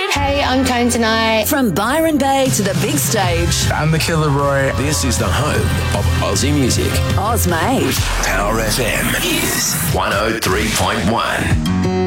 Hey, I'm Tone Tonight. From Byron Bay to the big stage. I'm the Killer Roy. This is the home of Aussie music. Oz Made. Power FM is 103.1.